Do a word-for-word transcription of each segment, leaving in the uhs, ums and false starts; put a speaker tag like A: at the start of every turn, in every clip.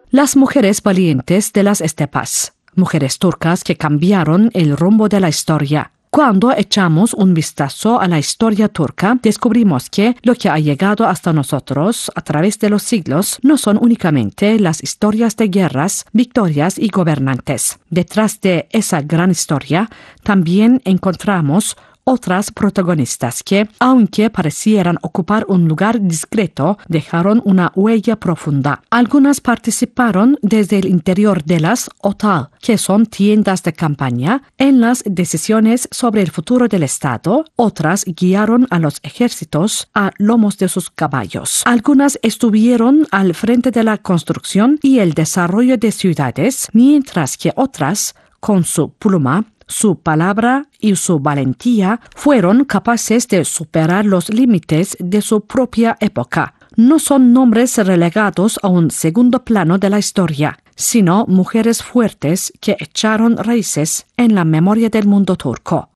A: Las mujeres valientes de las estepas, mujeres turcas que cambiaron el rumbo de la historia. Cuando echamos un vistazo a la historia turca, descubrimos que lo que ha llegado hasta nosotros a través de los siglos no son únicamente las historias de guerras, victorias y gobernantes. Detrás de esa gran historia, también encontramos otras protagonistas que, aunque parecieran ocupar un lugar discreto, dejaron una huella profunda. Algunas participaron desde el interior de las otal, que son tiendas de campaña, en las decisiones sobre el futuro del Estado. Otras guiaron a los ejércitos a lomos de sus caballos. Algunas estuvieron al frente de la construcción y el desarrollo de ciudades, mientras que otras, con su pluma, su palabra y su valentía, fueron capaces de superar los límites de su propia época. No son nombres relegados a un segundo plano de la historia, sino mujeres fuertes que echaron raíces en la memoria del mundo turco.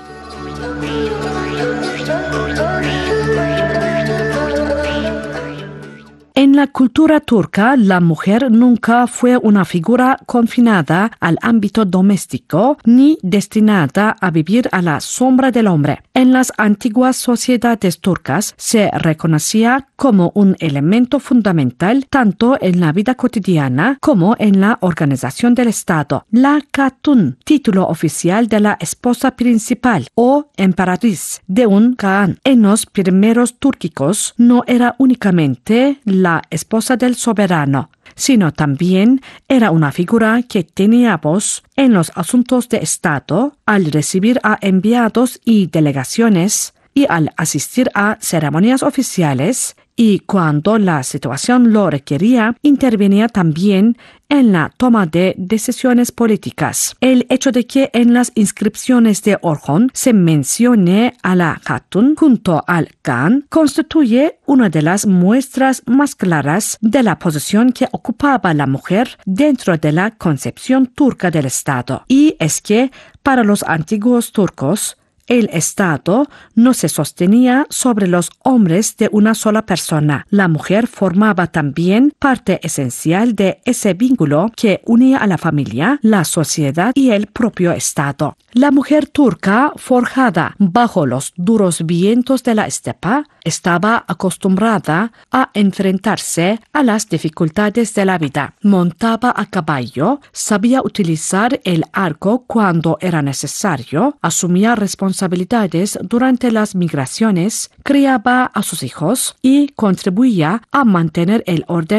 A: En la cultura turca, la mujer nunca fue una figura confinada al ámbito doméstico ni destinada a vivir a la sombra del hombre. En las antiguas sociedades turcas se reconocía como un elemento fundamental tanto en la vida cotidiana como en la organización del Estado. La Katun, título oficial de la esposa principal o emperatriz de un Kağan en los primeros túrquicos, no era únicamente la la esposa del soberano, sino también era una figura que tenía voz en los asuntos de Estado al recibir a enviados y delegaciones y al asistir a ceremonias oficiales, y cuando la situación lo requería, intervenía también en la toma de decisiones políticas. El hecho de que en las inscripciones de Orhon se mencione a la Hatun junto al Kağan constituye una de las muestras más claras de la posición que ocupaba la mujer dentro de la concepción turca del Estado. Y es que para los antiguos turcos, el Estado no se sostenía sobre los hombres de una sola persona. La mujer formaba también parte esencial de ese vínculo que unía a la familia, la sociedad y el propio Estado. La mujer turca, forjada bajo los duros vientos de la estepa, estaba acostumbrada a enfrentarse a las dificultades de la vida. Montaba a caballo, sabía utilizar el arco cuando era necesario, asumía responsabilidades durante las migraciones, criaba a sus hijos y contribuía a mantener el orden